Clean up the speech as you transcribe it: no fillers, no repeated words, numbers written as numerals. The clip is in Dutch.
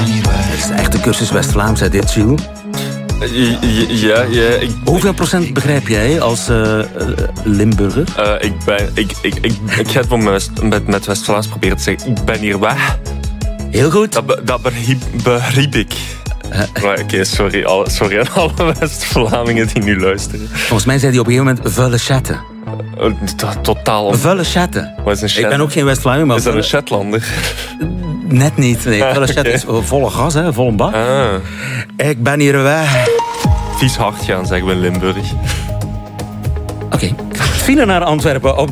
Dat is de echte cursus West-Vlaams, hè, dit, Gilles. Ja. Hoeveel procent begrijp jij als Limburger? Ik ga het voor met West-Vlaams proberen te zeggen. Ik ben hier weg. Heel goed. Dat begreep ik. Oké, sorry aan alle West-Vlamingen die nu luisteren. Volgens mij zei hij op een gegeven moment vuile chatten. Totaal. Vuile chatten. Wat is een chat? Ik ben ook geen West-Vlaming, maar... Is dat een Shetlander? Net niet. Nee, vuile chatten is volle gas, hè, volle bak. Ik ben hier weg. Vies hard gaan, zeggen we in Limburg. Oké. File naar Antwerpen op